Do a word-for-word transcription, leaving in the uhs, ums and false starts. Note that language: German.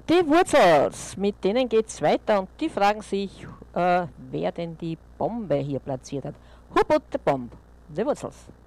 Die Wurzels, mit denen geht's weiter und die fragen sich, äh, wer denn die Bombe hier platziert hat. Who put the bomb? Die Wurzels.